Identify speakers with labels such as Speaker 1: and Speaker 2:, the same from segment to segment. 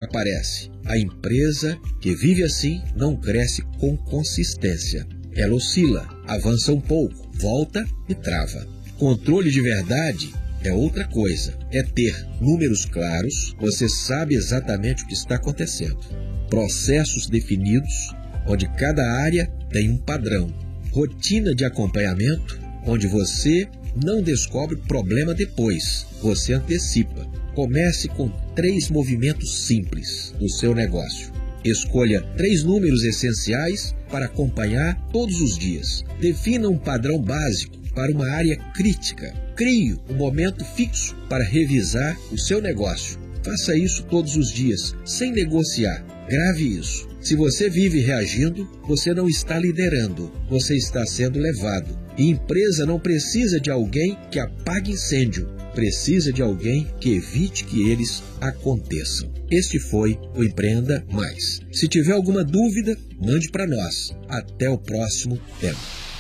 Speaker 1: aparece? A empresa que vive assim não cresce com consistência. Ela oscila, avança um pouco, volta e trava. Controle de verdade é outra coisa. É ter números claros, você sabe exatamente o que está acontecendo. Processos definidos, onde cada área tem um padrão. Rotina de acompanhamento, onde você não descobre problema depois, você antecipa. Comece com 3 movimentos simples no seu negócio. Escolha 3 números essenciais para acompanhar todos os dias. Defina um padrão básico para uma área crítica. Crie um momento fixo para revisar o seu negócio. Faça isso todos os dias, sem negociar. Grave isso. Se você vive reagindo, você não está liderando, você está sendo levado. E empresa não precisa de alguém que apague incêndio, precisa de alguém que evite que eles aconteçam. Este foi o Empreenda Mais. Se tiver alguma dúvida, mande para nós. Até o próximo tema.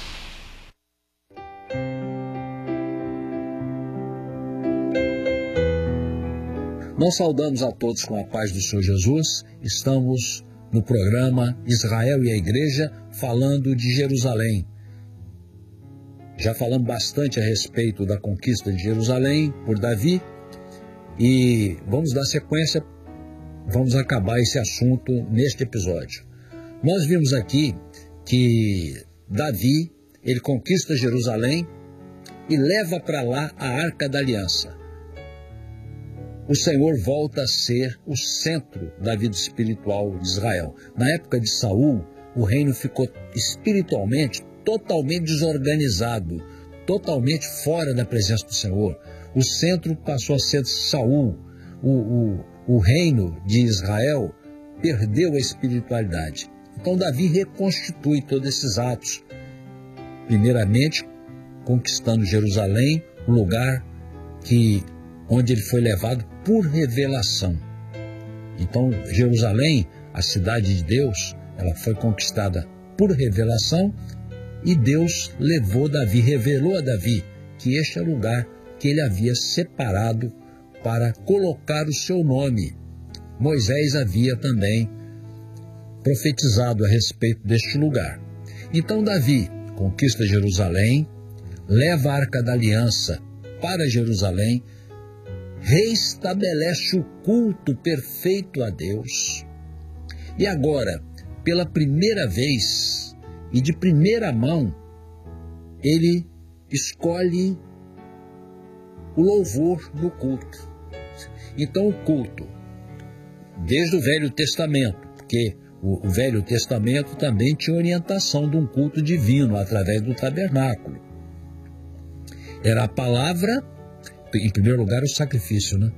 Speaker 2: Nós saudamos a todos com a paz do Senhor Jesus. Estamos no programa Israel e a Igreja, falando de Jerusalém. Já falamos bastante a respeito da conquista de Jerusalém por Davi e vamos dar sequência, vamos acabar esse assunto neste episódio. Nós vimos aqui que Davi, ele conquista Jerusalém e leva para lá a Arca da Aliança. O Senhor volta a ser o centro da vida espiritual de Israel. Na época de Saul, o reino ficou espiritualmente totalmente desorganizado, totalmente fora da presença do Senhor. O centro passou a ser Saul. O reino de Israel perdeu a espiritualidade. Então Davi reconstitui todos esses atos. Primeiramente, conquistando Jerusalém, um lugar onde ele foi levado por revelação. Então, Jerusalém, a cidade de Deus, ela foi conquistada por revelação e Deus revelou a Davi que este é o lugar que ele havia separado para colocar o seu nome. Moisés havia também profetizado a respeito deste lugar. Então, Davi conquista Jerusalém, leva a Arca da Aliança para Jerusalém, reestabelece o culto perfeito a Deus. E agora, pela primeira vez e de primeira mão, ele escolhe o louvor no culto. Então o culto, desde o Velho Testamento, porque o Velho Testamento também tinha orientação de um culto divino através do tabernáculo. Era a palavra, em primeiro lugar, o sacrifício, né?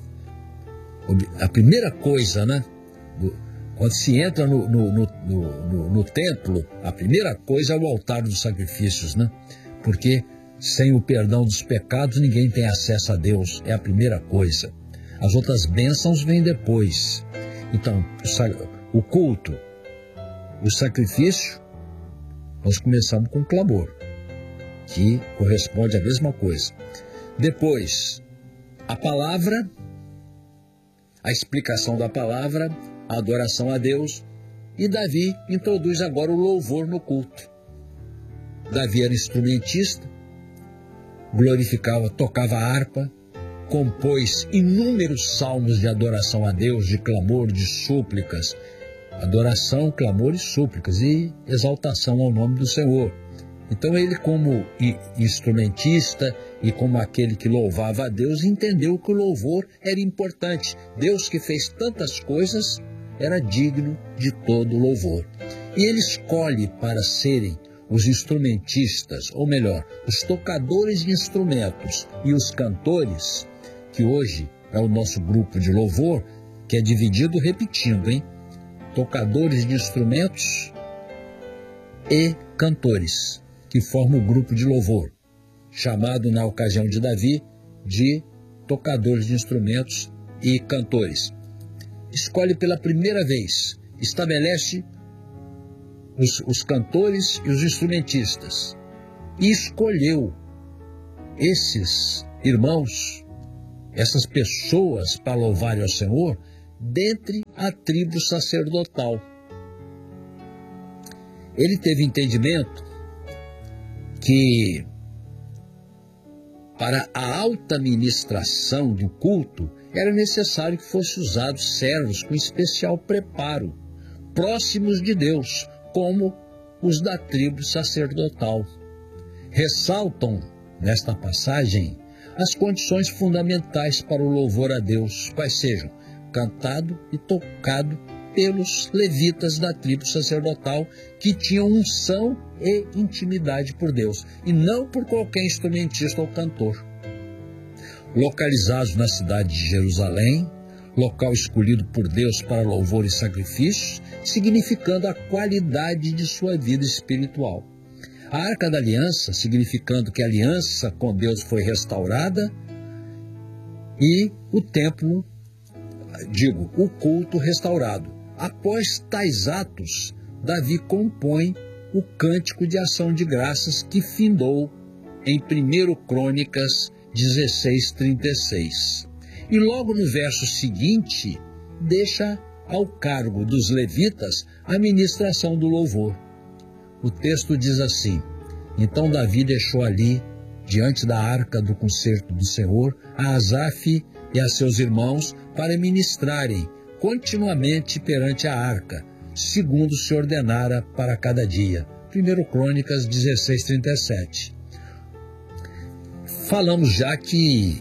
Speaker 2: A primeira coisa, né? Quando se entra no templo, a primeira coisa é o altar dos sacrifícios, né? Porque sem o perdão dos pecados, ninguém tem acesso a Deus. É a primeira coisa. As outras bênçãos vêm depois. Então, o culto, o sacrifício, nós começamos com o clamor, que corresponde à mesma coisa. Depois, a palavra, a explicação da palavra, a adoração a Deus, e Davi introduz agora o louvor no culto. Davi era instrumentista, glorificava, tocava harpa, compôs inúmeros salmos de adoração a Deus, de clamor, de súplicas, adoração, clamor e súplicas, e exaltação ao nome do Senhor. Então ele, como instrumentista e como aquele que louvava a Deus, entendeu que o louvor era importante. Deus, que fez tantas coisas, era digno de todo louvor. E ele escolhe para serem os instrumentistas, ou melhor, os tocadores de instrumentos e os cantores, que hoje é o nosso grupo de louvor, que é dividido repetindo, hein? Tocadores de instrumentos e cantores, que formam o grupo de louvor, chamado na ocasião de Davi de tocadores de instrumentos e cantores. Escolhe pela primeira vez, estabelece os cantores e os instrumentistas, e escolheu esses irmãos, essas pessoas para louvarem ao Senhor, dentre a tribo sacerdotal. Ele teve entendimento que para a alta ministração do culto era necessário que fossem usados servos com especial preparo, próximos de Deus, como os da tribo sacerdotal. Ressaltam nesta passagem as condições fundamentais para o louvor a Deus, quais sejam cantado e tocado pelos levitas da tribo sacerdotal, que tinham unção e intimidade por Deus, e não por qualquer instrumentista ou cantor. Localizados na cidade de Jerusalém, local escolhido por Deus para louvor e sacrifícios, significando a qualidade de sua vida espiritual. A Arca da Aliança, significando que a aliança com Deus foi restaurada, e o templo, o culto restaurado. Após tais atos, Davi compõe o cântico de ação de graças que findou em 1 Crônicas 16:36. E logo no verso seguinte, deixa ao cargo dos levitas a ministração do louvor. O texto diz assim: então Davi deixou ali, diante da arca do concerto do Senhor, a Asaf e a seus irmãos para ministrarem continuamente perante a arca, segundo se ordenara para cada dia. 1 Crônicas 16:37. Falamos já que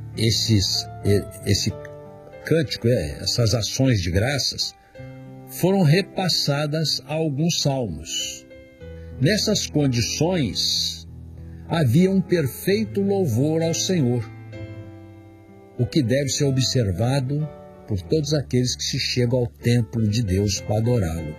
Speaker 2: esse cântico, essas ações de graças, foram repassadas a alguns salmos. Nessas condições, havia um perfeito louvor ao Senhor, o que deve ser observado por todos aqueles que se chegam ao templo de Deus para adorá-lo.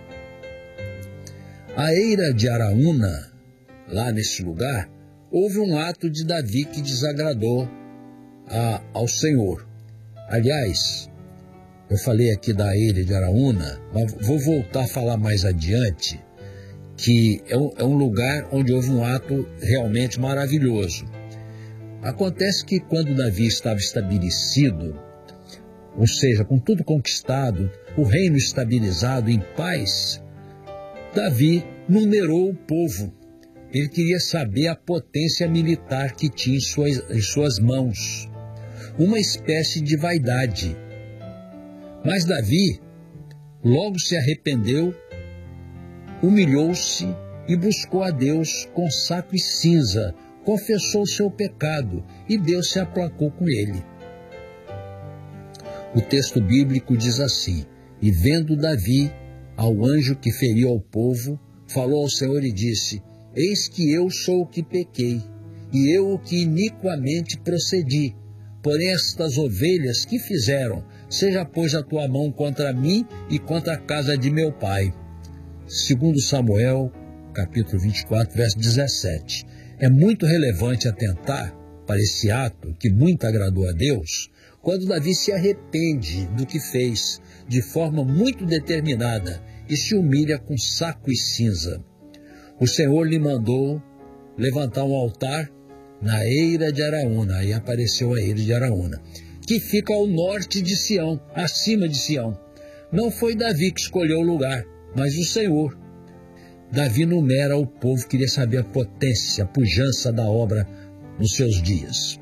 Speaker 2: A eira de Araúna, lá nesse lugar, houve um ato de Davi que desagradou ao Senhor. Aliás, eu falei aqui da eira de Araúna, mas vou voltar a falar mais adiante, que é um lugar onde houve um ato realmente maravilhoso. Acontece que quando Davi estava estabelecido, ou seja, com tudo conquistado, o reino estabilizado em paz, Davi numerou o povo. Ele queria saber a potência militar que tinha em suas mãos. Uma espécie de vaidade. Mas Davi logo se arrependeu, humilhou-se e buscou a Deus com saco e cinza, confessou o seu pecado e Deus se aplacou com ele. O texto bíblico diz assim: e vendo Davi ao anjo que feriu ao povo, falou ao Senhor e disse: eis que eu sou o que pequei, e eu o que iniquamente procedi. Porém estas ovelhas que fizeram, seja pois a tua mão contra mim e contra a casa de meu pai. 2 Samuel, capítulo 24, verso 17. É muito relevante atentar para esse ato que muito agradou a Deus, quando Davi se arrepende do que fez de forma muito determinada e se humilha com saco e cinza. O Senhor lhe mandou levantar um altar na eira de Araúna, aí apareceu a eira de Araúna, que fica ao norte de Sião, acima de Sião. Não foi Davi que escolheu o lugar, mas o Senhor. Davi numera o povo, queria saber a potência, a pujança da obra nos seus dias.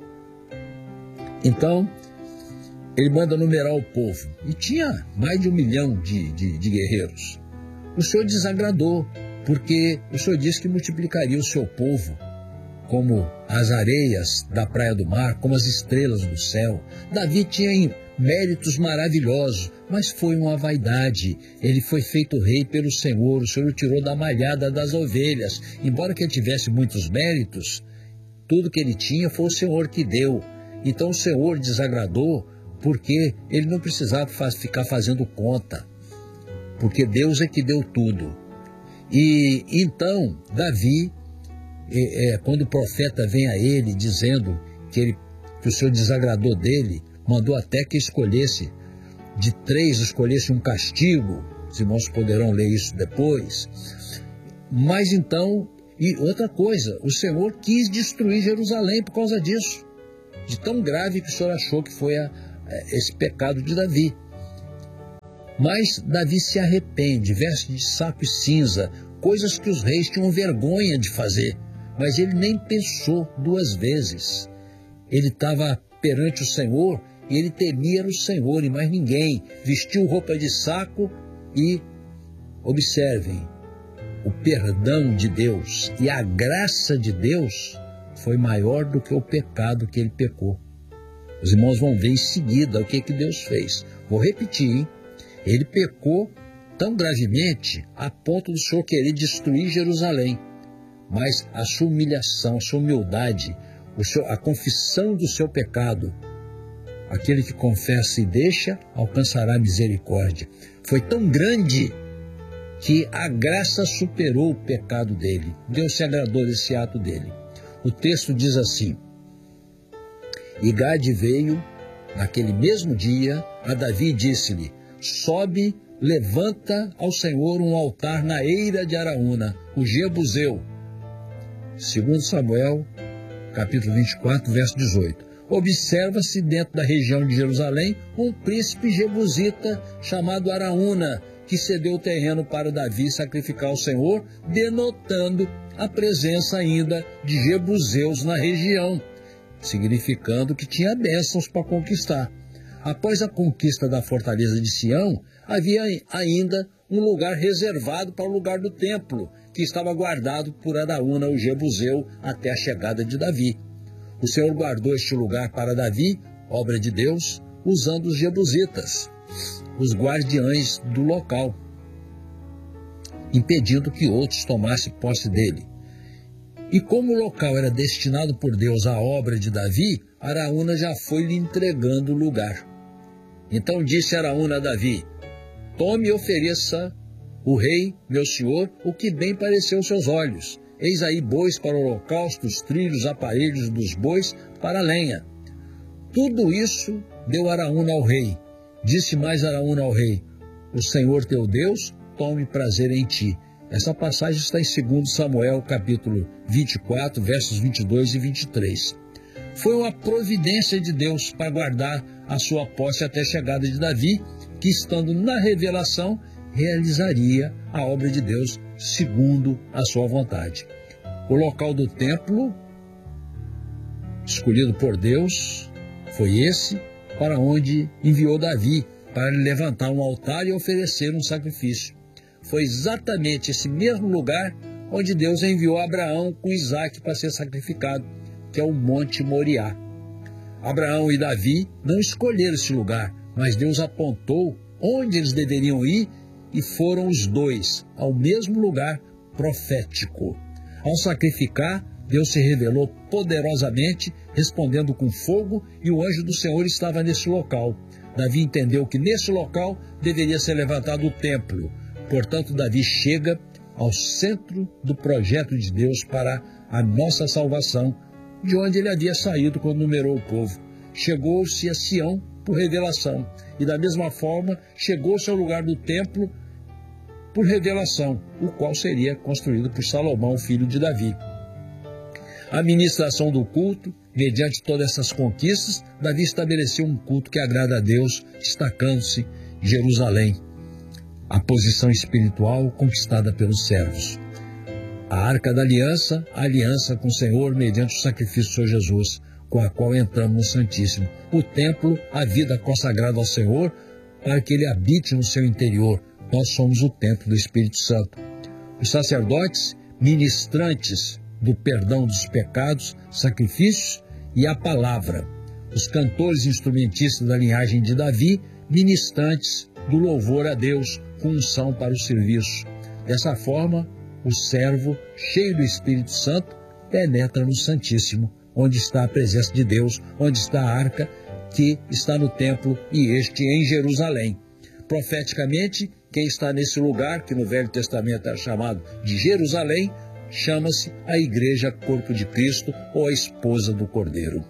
Speaker 2: Então, ele manda numerar o povo, e tinha mais de 1 milhão de guerreiros. O Senhor desagradou, porque o Senhor disse que multiplicaria o seu povo como as areias da praia do mar, como as estrelas do céu. Davi tinha méritos maravilhosos, mas foi uma vaidade. Ele foi feito rei pelo Senhor, o Senhor o tirou da malhada das ovelhas. Embora que ele tivesse muitos méritos, tudo que ele tinha foi o Senhor que deu. Então o Senhor desagradou, porque ele não precisava ficar fazendo conta, porque Deus é que deu tudo. E então Davi, quando o profeta vem a ele dizendo que o Senhor desagradou dele, mandou até que escolhesse um castigo. Os irmãos poderão ler isso depois. Mas então, e outra coisa, o Senhor quis destruir Jerusalém por causa disso, de tão grave que o Senhor achou que foi esse pecado de Davi. Mas Davi se arrepende, veste de saco e cinza, coisas que os reis tinham vergonha de fazer. Mas ele nem pensou duas vezes. Ele estava perante o Senhor e ele temia o Senhor e mais ninguém. Vestiu roupa de saco e, observem, o perdão de Deus e a graça de Deus foi maior do que o pecado que ele pecou. Os irmãos vão ver em seguida o que Deus fez. Vou repetir, hein? Ele pecou tão gravemente a ponto do Senhor querer destruir Jerusalém. Mas a sua humilhação, a sua humildade, a confissão do seu pecado, aquele que confessa e deixa, alcançará misericórdia. Foi tão grande que a graça superou o pecado dele. Deus se agradou desse ato dele. O texto diz assim: E Gade veio, naquele mesmo dia, a Davi e disse-lhe: Sobe, levanta ao Senhor um altar na eira de Araúna, o Jebuseu. 2 Samuel, capítulo 24, verso 18. Observa-se dentro da região de Jerusalém um príncipe jebusita chamado Araúna, que cedeu o terreno para Davi sacrificar ao Senhor, denotando a presença ainda de jebuseus na região, significando que tinha bênçãos para conquistar. Após a conquista da fortaleza de Sião, havia ainda um lugar reservado para o lugar do templo, que estava guardado por Araúna, o jebuseu, até a chegada de Davi. O Senhor guardou este lugar para Davi, obra de Deus, usando os jebusitas, os guardiães do local, impedindo que outros tomassem posse dele. E como o local era destinado por Deus à obra de Davi, Araúna já foi lhe entregando o lugar. Então disse Araúna a Davi: Tome e ofereça o rei, meu senhor, o que bem pareceu aos seus olhos. Eis aí bois para o holocausto, os trilhos, aparelhos dos bois para a lenha. Tudo isso deu Araúna ao rei. Disse mais Araúna ao rei: O Senhor teu Deus tome prazer em ti. Essa passagem está em 2 Samuel, capítulo 24, versos 22 e 23. Foi uma providência de Deus para guardar a sua posse até a chegada de Davi, que, estando na revelação, realizaria a obra de Deus segundo a sua vontade. O local do templo, escolhido por Deus, foi esse para onde enviou Davi, para levantar um altar e oferecer um sacrifício. Foi exatamente esse mesmo lugar onde Deus enviou Abraão com Isaque para ser sacrificado, que é o Monte Moriá. Abraão e Davi não escolheram esse lugar, mas Deus apontou onde eles deveriam ir e foram os dois ao mesmo lugar profético. Ao sacrificar, Deus se revelou poderosamente, respondendo com fogo, e o anjo do Senhor estava nesse local. Davi entendeu que nesse local deveria ser levantado o templo. Portanto, Davi chega ao centro do projeto de Deus para a nossa salvação, de onde ele havia saído quando numerou o povo. Chegou-se a Sião por revelação, e da mesma forma chegou-se ao lugar do templo por revelação, o qual seria construído por Salomão, filho de Davi. A administração do culto, mediante todas essas conquistas, Davi estabeleceu um culto que agrada a Deus, destacando-se Jerusalém, a posição espiritual conquistada pelos servos. A Arca da Aliança, a aliança com o Senhor mediante o sacrifício do Senhor Jesus, com a qual entramos no Santíssimo. O templo, a vida consagrada ao Senhor, para que Ele habite no seu interior. Nós somos o templo do Espírito Santo. Os sacerdotes, ministrantes do perdão dos pecados, sacrifícios e a palavra. Os cantores e instrumentistas da linhagem de Davi, ministrantes do louvor a Deus, com unção para o serviço. Dessa forma, o servo, cheio do Espírito Santo, penetra no Santíssimo, onde está a presença de Deus, onde está a arca, que está no templo, e este em Jerusalém. Profeticamente, quem está nesse lugar, que no Velho Testamento é chamado de Jerusalém, chama-se a Igreja Corpo de Cristo, ou a esposa do Cordeiro.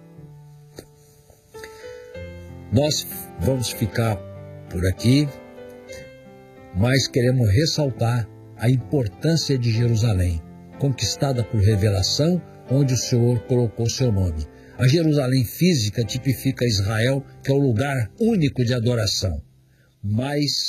Speaker 2: Nós vamos ficar por aqui, mas queremos ressaltar a importância de Jerusalém, conquistada por revelação, onde o Senhor colocou seu nome. A Jerusalém física tipifica Israel, que é o lugar único de adoração, mas